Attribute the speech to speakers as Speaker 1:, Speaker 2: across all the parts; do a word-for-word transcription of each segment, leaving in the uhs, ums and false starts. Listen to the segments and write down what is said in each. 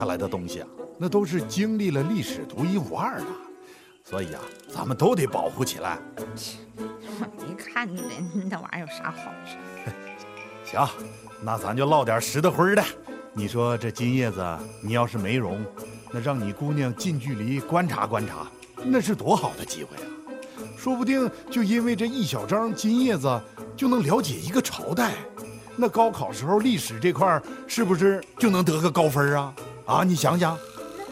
Speaker 1: 下来的东西啊，那都是经历了历史独一无二的，所以啊，咱们都得保护起来。
Speaker 2: 我一看这那玩意儿有啥好处？
Speaker 1: 行，那咱就唠点实的灰的。你说这金叶子，你要是没容，那让你姑娘近距离观察观察，那是多好的机会啊！说不定就因为这一小张金叶子，就能了解一个朝代。那高考时候历史这块是不是就能得个高分啊？啊，你想想。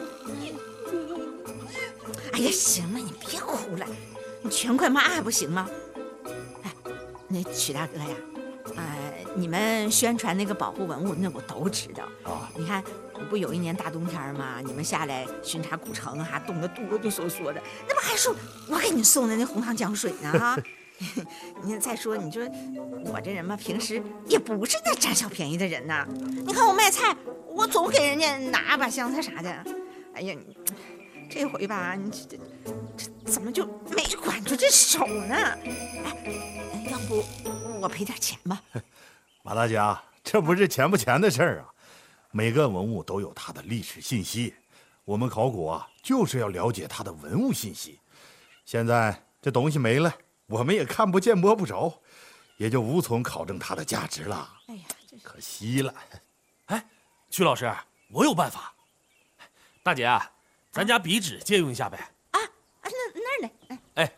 Speaker 2: 哎呀，行了，你别哭了，你全快骂还不行吗？哎，那曲大哥呀，呃，你们宣传那个保护文物，那我都知道啊。你看，不有一年大冬天嘛，你们下来巡查古城，还冻得哆哆嗦嗦的，那不还说我给你送的那红糖浆水呢哈？你再说，你说我这人嘛，平时也不是那占小便宜的人呐。你看我卖菜，我总给人家拿把香菜啥的。哎呀，你这回吧，你这这怎么就没管住这手呢？哎，要不我赔点钱吧？
Speaker 1: 马大姐，这不是钱不钱的事儿啊。每个文物都有它的历史信息，我们考古啊，就是要了解它的文物信息。现在这东西没了，我们也看不见摸不着，也就无从考证它的价值了。哎呀，可惜了。
Speaker 3: 哎，曲老师，我有办法。大姐啊，咱家笔纸借用一下呗。
Speaker 2: 啊啊，那那儿呢？哎
Speaker 3: 哎，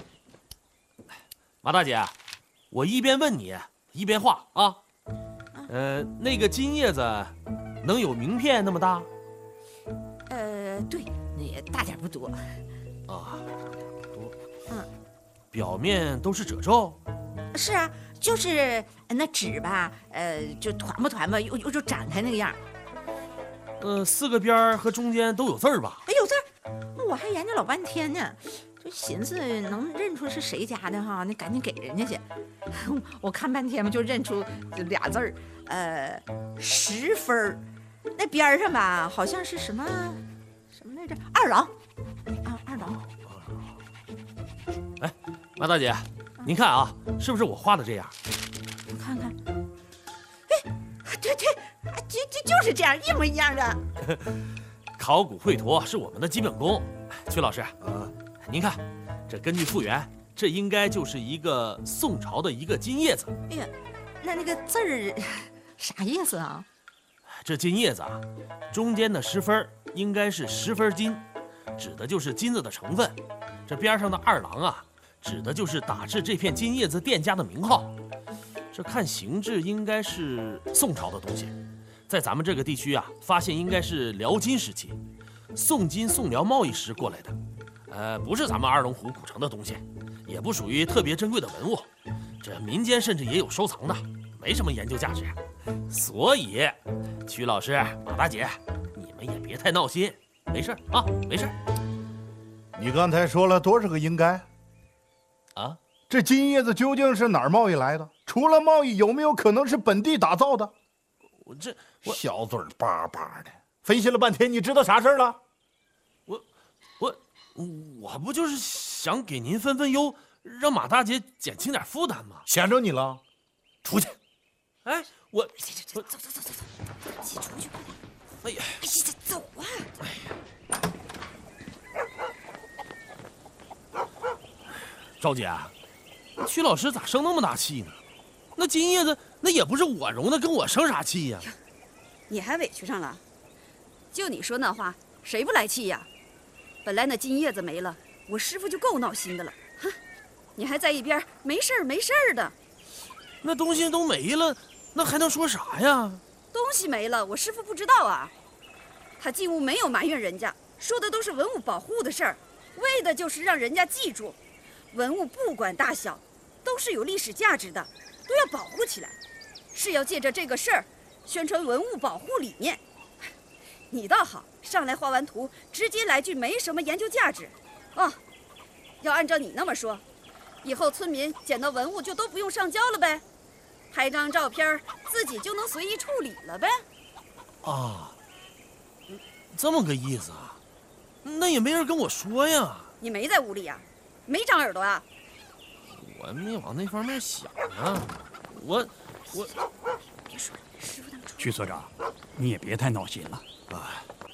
Speaker 3: 马大姐，我一边问你一边画啊。呃，那个金叶子能有名片那么大？
Speaker 2: 呃，对，那也大点不多。
Speaker 3: 啊，多。嗯，表面都是褶皱。
Speaker 2: 是啊，就是那纸吧，呃，就团吧团吧，又又就展开那个样。
Speaker 3: 呃，四个边儿和中间都有字儿吧？
Speaker 2: 哎，有字儿，我还研究老半天呢，就寻思能认出是谁家的哈，那赶紧给人家去。我看半天嘛，就认出俩字儿，呃，十分儿。那边上吧，好像是什么什么来着？二郎啊，二郎。
Speaker 3: 哎，马大姐，您看啊，是不是我画的这样？
Speaker 2: 我看看。哎，对对。就就就是这样，一模一样的。
Speaker 3: 考古绘图是我们的基本功。曲老师，啊，您看，这根据复原，这应该就是一个宋朝的一个金叶子。
Speaker 2: 哎呀，那那个字儿啥意思啊？
Speaker 3: 这金叶子啊，中间的十分应该是十分金，指的就是金子的成分。这边上的二郎啊，指的就是打制这片金叶子店家的名号。这看形制应该是宋朝的东西。在咱们这个地区啊，发现应该是辽金时期，宋金宋辽贸易时过来的，呃，不是咱们二龙湖古城的东西，也不属于特别珍贵的文物，这民间甚至也有收藏的，没什么研究价值。所以，曲老师、马大姐，你们也别太闹心，没事啊，没事。
Speaker 1: 你刚才说了多少个应该？
Speaker 3: 啊，
Speaker 1: 这金叶子究竟是哪儿贸易来的？除了贸易，有没有可能是本地打造的？
Speaker 3: 我这。
Speaker 1: 小嘴巴巴的，分析了半天，你知道啥事儿了？
Speaker 3: 我，我，我不就是想给您分分忧，让马大姐减轻点负担吗？
Speaker 1: 闲着你了，出去！
Speaker 3: 哎，我，
Speaker 2: 走走走走走，一起出去快点！
Speaker 3: 哎呀，
Speaker 2: 哎呀，走啊！
Speaker 3: 哎呀，赵姐，曲老师咋生那么大气呢？那金叶子那也不是我容的，跟我生啥气呀？
Speaker 4: 你还委屈上了？就你说那话，谁不来气呀？本来那金叶子没了，我师傅就够闹心的了。哼，你还在一边没事儿没事儿的。
Speaker 3: 那东西都没了，那还能说啥呀？
Speaker 4: 东西没了，我师傅不知道啊。他进屋没有埋怨人家，说的都是文物保护的事儿，为的就是让人家记住，文物不管大小，都是有历史价值的，都要保护起来，是要借着这个事儿。宣传文物保护理念，你倒好，上来画完图，直接来句没什么研究价值。哦，要按照你那么说，以后村民捡到文物就都不用上交了呗，拍张照片自己就能随意处理了呗。
Speaker 3: 啊，这么个意思啊？那也没人跟我说呀。
Speaker 4: 你没在屋里呀？没长耳朵啊？
Speaker 3: 我没往那方面想啊，我我。
Speaker 4: 别说了，师傅他们出。
Speaker 5: 曲所长，你也别太闹心了
Speaker 1: 啊！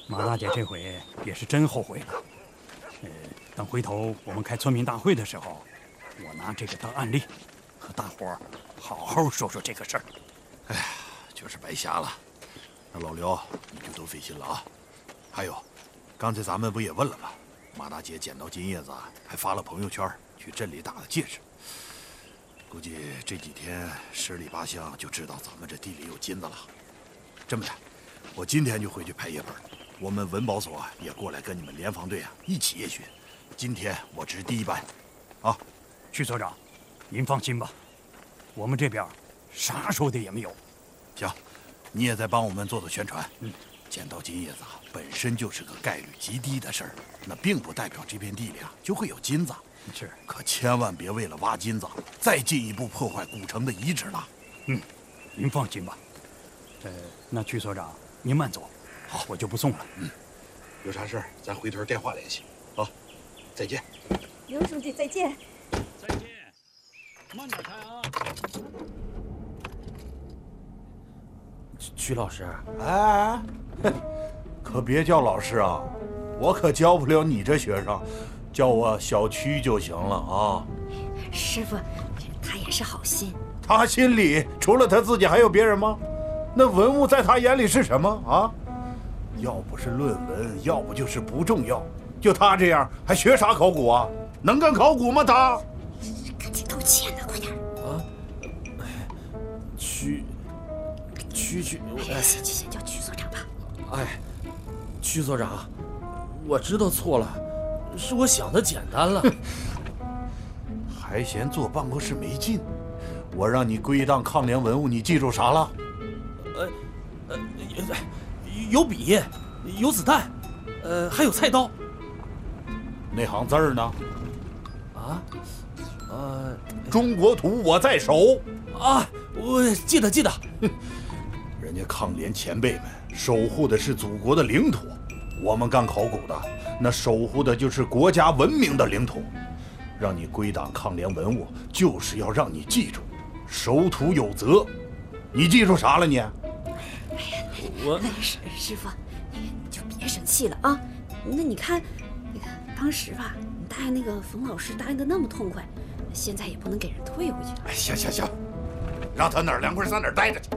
Speaker 5: 马大姐这回也是真后悔了。呃，等回头我们开村民大会的时候，我拿这个当案例，和大伙儿好好说说这个事儿。
Speaker 1: 哎呀，就是白瞎了。那老刘，你就多费心了啊。还有，刚才咱们不也问了吗？马大姐捡到金叶子，还发了朋友圈，去镇里打了戒指。估计这几天十里八乡就知道咱们这地里有金子了。这么的，我今天就回去拍夜本，我们文保所也过来跟你们联防队啊一起夜巡。今天我值第一班，啊，
Speaker 5: 徐所长，您放心吧，我们这边啥说的也没有。
Speaker 1: 行，你也在帮我们做做宣传。嗯，捡到金叶子啊，本身就是个概率极低的事儿，那并不代表这片地里啊就会有金子。
Speaker 5: 是，
Speaker 1: 可千万别为了挖金子，再进一步破坏古城的遗址了。
Speaker 5: 嗯，您放心吧。呃，那曲所长，您慢走。好，我就不送了。
Speaker 1: 嗯，有啥事儿咱回头电话联系。好，再见。
Speaker 4: 刘书记，再见。
Speaker 5: 再见，慢点开啊。
Speaker 3: 曲老师，
Speaker 1: 哎，可别叫老师啊，我可教不了你这学生。叫我小曲就行了啊！
Speaker 2: 师傅，他也是好心。
Speaker 1: 他心里除了他自己还有别人吗？那文物在他眼里是什么啊？要不是论文，要不就是不重要。就他这样，还学啥考古啊？能干考古吗？他
Speaker 2: 赶紧道歉呢，快点！
Speaker 3: 啊，曲曲曲，
Speaker 2: 哎，先先叫曲所长吧。
Speaker 3: 哎，曲所长，我知道错了。是我想的简单了，
Speaker 1: 还嫌坐办公室没劲？我让你归档抗联文物，你记住啥了？
Speaker 3: 呃，呃，有笔，有子弹，呃，还有菜刀。
Speaker 1: 那行字儿呢？
Speaker 3: 啊，呃，
Speaker 1: 中国土我在手。
Speaker 3: 啊，我记得记得。
Speaker 1: 人家抗联前辈们守护的是祖国的领土，我们干考古的。那守护的就是国家文明的领土，让你归档抗联文物，就是要让你记住，守土有责。你记住啥了你？
Speaker 2: 哎呀，我师师傅，你就别生气了啊。那你看，那个当时吧，你答应那个冯老师答应的那么痛快，现在也不能给人退回去。
Speaker 1: 哎，行行行，让他哪儿凉快上哪儿待着去。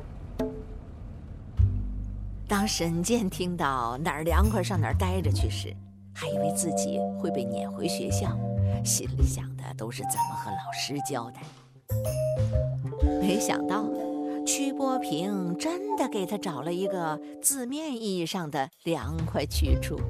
Speaker 2: 当沈健听到哪儿凉快上哪儿待着去时，还以为自己会被撵回学校，心里想的都是怎么和老师交代。没想到，曲波平真的给他找了一个字面意义上的凉快去处。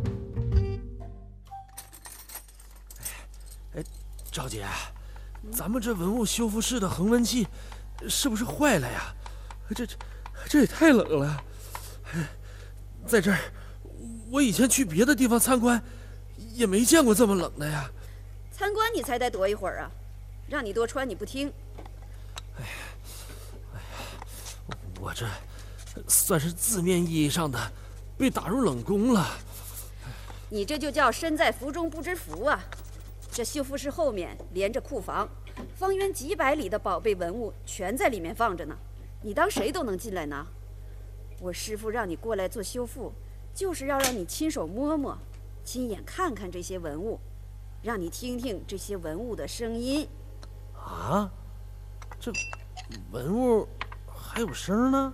Speaker 3: 哎，赵姐，咱们这文物修复室的恒温器是不是坏了呀？这这这也太冷了。在这儿，我以前去别的地方参观。也没见过这么冷的呀！
Speaker 4: 参观你才待多一会儿啊，让你多穿你不听。
Speaker 3: 哎呀，哎呀，我这算是字面意义上的被打入冷宫了。
Speaker 4: 你这就叫身在福中不知福啊！这修复室后面连着库房，方圆几百里的宝贝文物全在里面放着呢，你当谁都能进来拿？我师父让你过来做修复，就是要让你亲手摸摸。亲眼看看这些文物，让你听听这些文物的声音。
Speaker 3: 啊，这文物还有声呢？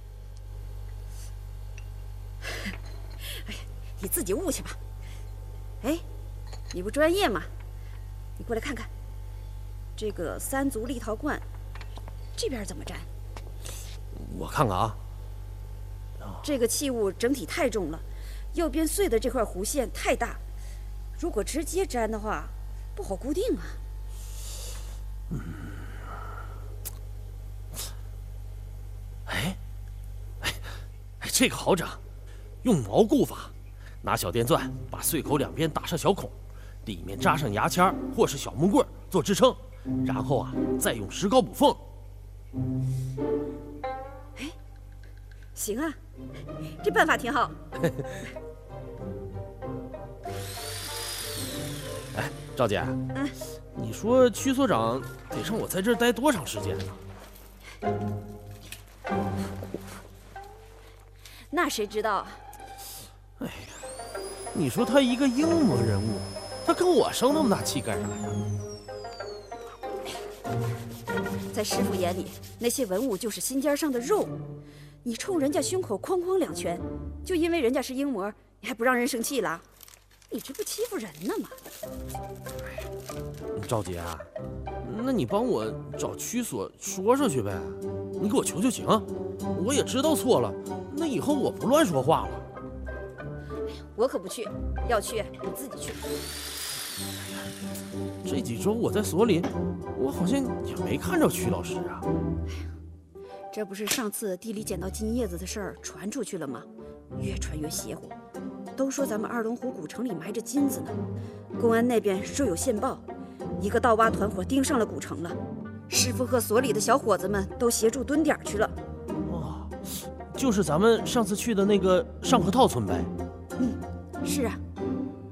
Speaker 4: 哎呀，你自己悟去吧。哎，你不专业吗？你过来看看，这个三足立陶罐，这边怎么粘？
Speaker 3: 我看看啊。
Speaker 4: 这个器物整体太重了。右边碎的这块弧线太大，如果直接粘的话，不好固定啊。
Speaker 3: 嗯，哎，哎，哎，这个好整，用锚固法，拿小电钻把碎口两边打上小孔，里面扎上牙签或是小木棍做支撑，然后啊，再用石膏补缝。
Speaker 4: 哎，行啊，这办法挺好。
Speaker 3: 哎，赵姐，嗯，你说曲所长得让我在这儿待多长时间呢？
Speaker 4: 那谁知道啊？
Speaker 3: 哎呀，你说他一个英模人物，他跟我生那么大气干啥呀？
Speaker 4: 在师傅眼里，那些文物就是心尖上的肉。你冲人家胸口哐哐两拳，就因为人家是英模，你还不让人生气了？你这不欺负人呢吗？
Speaker 3: 赵姐啊，那你帮我找区所说说去呗，你给我求求情。我也知道错了，那以后我不乱说话了。
Speaker 4: 我可不去，要去你自己去。
Speaker 3: 这几周我在所里，我好像也没看着曲老师啊。
Speaker 4: 这不是上次地里捡到金叶子的事儿传出去了吗？越传越邪乎，都说咱们二龙湖古城里埋着金子呢。公安那边说有线报，一个盗挖团伙盯上了古城了。师傅和所里的小伙子们都协助蹲点去了。
Speaker 3: 哦，就是咱们上次去的那个上河套村呗。
Speaker 4: 嗯，是啊。